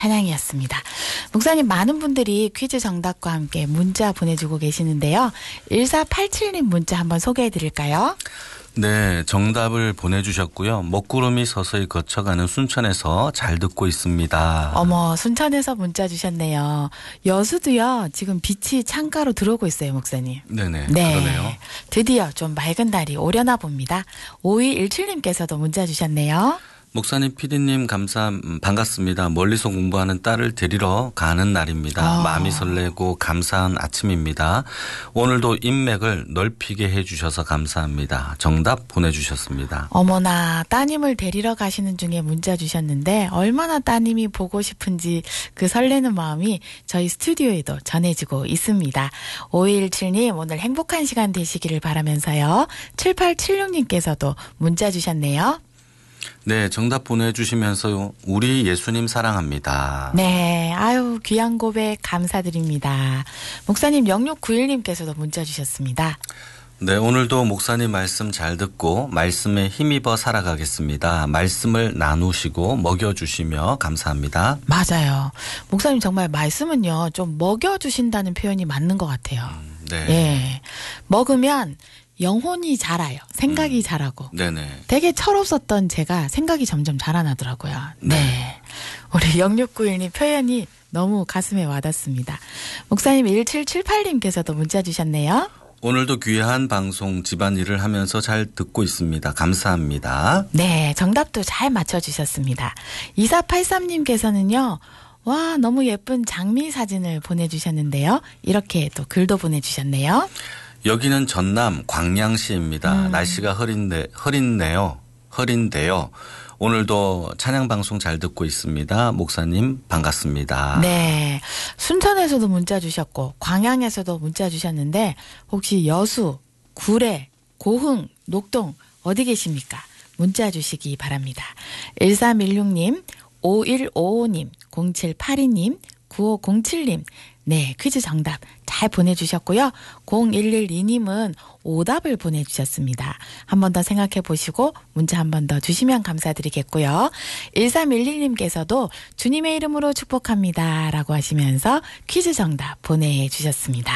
찬양이었습니다. 목사님, 많은 분들이 퀴즈 정답과 함께 문자 보내주고 계시는데요. 1487님 문자 한번 소개해드릴까요? 네, 정답을 보내주셨고요. 먹구름이 서서히 거쳐가는 순천에서 잘 듣고 있습니다. 어머, 순천에서 문자 주셨네요. 여수도요, 지금 빛이 창가로 들어오고 있어요, 목사님. 네네, 네, 그러네요. 드디어 좀 맑은 날이 오려나 봅니다. 5217님께서도 문자 주셨네요. 목사님, 피디님 반갑습니다. 멀리서 공부하는 딸을 데리러 가는 날입니다. 마음이 설레고 감사한 아침입니다. 오늘도 인맥을 넓히게 해주셔서 감사합니다. 정답 보내주셨습니다. 어머나, 따님을 데리러 가시는 중에 문자 주셨는데 얼마나 따님이 보고 싶은지 그 설레는 마음이 저희 스튜디오에도 전해지고 있습니다. 5217님 오늘 행복한 시간 되시기를 바라면서요. 7876님께서도 문자 주셨네요. 네, 정답 보내주시면서 우리 예수님 사랑합니다. 네, 아유 귀한 고백 감사드립니다. 목사님 0691님께서도 문자 주셨습니다. 네, 오늘도 목사님 말씀 잘 듣고 말씀에 힘입어 살아가겠습니다. 말씀을 나누시고 먹여주시며 감사합니다. 맞아요. 목사님 정말 말씀은요 좀 먹여주신다는 표현이 맞는 것 같아요. 네. 예, 먹으면 영혼이 자라요. 생각이 자라고. 네네. 되게 철없었던 제가 생각이 점점 자라나더라고요. 네. 우리 0691님 표현이 너무 가슴에 와닿습니다. 목사님 1778님께서도 문자 주셨네요. 오늘도 귀한 방송 집안일을 하면서 잘 듣고 있습니다. 감사합니다. 네. 정답도 잘 맞춰주셨습니다. 2483님께서는요. 와, 너무 예쁜 장미 사진을 보내주셨는데요. 이렇게 또 글도 보내주셨네요. 여기는 전남 광양시입니다. 날씨가 흐린데요. 오늘도 찬양 방송 잘 듣고 있습니다. 목사님 반갑습니다. 네. 순천에서도 문자 주셨고 광양에서도 문자 주셨는데 혹시 여수, 구례, 고흥, 녹동 어디 계십니까? 문자 주시기 바랍니다. 1316님, 5155님, 0782님, 9507님 네, 퀴즈 정답 잘 보내주셨고요. 0112님은 오답을 보내주셨습니다. 한 번 더 생각해 보시고 문자 한 번 더 주시면 감사드리겠고요. 1311님께서도 주님의 이름으로 축복합니다 라고 하시면서 퀴즈 정답 보내주셨습니다.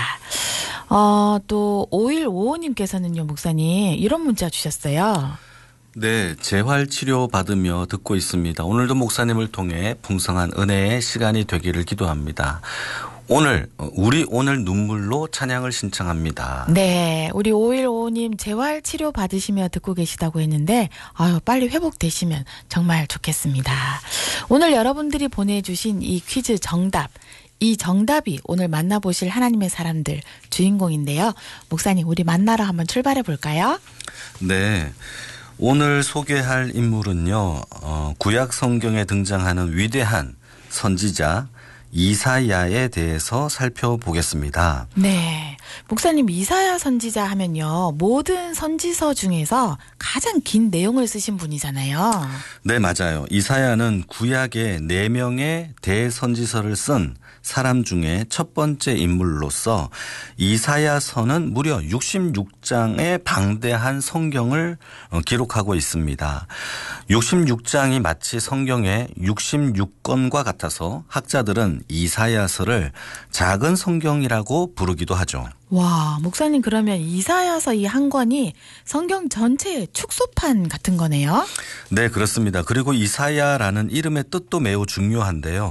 또 5155님께서는요, 목사님 이런 문자 주셨어요. 네, 재활치료 받으며 듣고 있습니다. 오늘도 목사님을 통해 풍성한 은혜의 시간이 되기를 기도합니다. 우리 오늘 눈물로 찬양을 신청합니다. 네, 우리 5155님 재활치료 받으시며 듣고 계시다고 했는데 빨리 회복되시면 정말 좋겠습니다. 오늘 여러분들이 보내주신 이 퀴즈 정답, 이 정답이 오늘 만나보실 하나님의 사람들 주인공인데요. 목사님, 우리 만나러 한번 출발해 볼까요? 네. 오늘 소개할 인물은요, 구약 성경에 등장하는 위대한 선지자 이사야에 대해서 살펴보겠습니다. 네. 목사님, 이사야 선지자 하면요, 모든 선지서 중에서 가장 긴 내용을 쓰신 분이잖아요. 네, 맞아요. 이사야는 구약의 4명의 대선지서를 쓴 사람 중에 첫 번째 인물로서 이사야서는 무려 66장의 방대한 성경을 기록하고 있습니다. 66장이 마치 성경의 66권과 같아서 학자들은 이사야서를 작은 성경이라고 부르기도 하죠. 와, 목사님 그러면 이사야서 이 한 권이 성경 전체의 축소판 같은 거네요? 네, 그렇습니다. 그리고 이사야라는 이름의 뜻도 매우 중요한데요.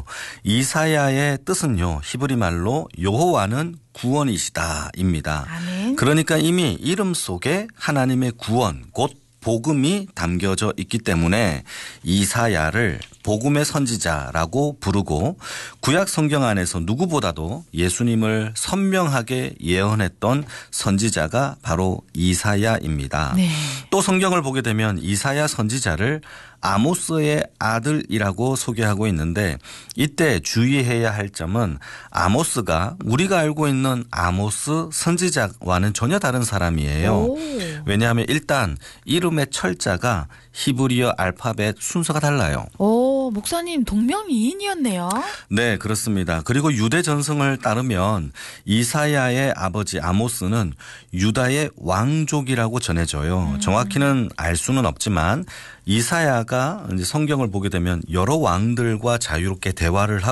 이사야의 뜻은요, 히브리 말로 여호와는 구원이시다입니다. 아멘. 그러니까 이미 이름 속에 하나님의 구원, 곧 복음이 담겨져 있기 때문에 이사야를 복음의 선지자라고 부르고 구약 성경 안에서 누구보다도 예수님을 선명하게 예언했던 선지자가 바로 이사야입니다. 네. 또 성경을 보게 되면 이사야 선지자를 아모스의 아들이라고 소개하고 있는데 이때 주의해야 할 점은 아모스가 우리가 알고 있는 아모스 선지자와는 전혀 다른 사람이에요. 오. 왜냐하면 일단 이름의 철자가 히브리어 알파벳 순서가 달라요. 오, 목사님 동명이인이었네요. 네, 그렇습니다. 그리고 유대 전승을 따르면 이사야의 아버지 아모스는 유다의 왕족이라고 전해져요. 정확히는 알 수는 없지만 이사야가 이제 성경을 보게 되면 여러 왕들과 자유롭게 대화를 하고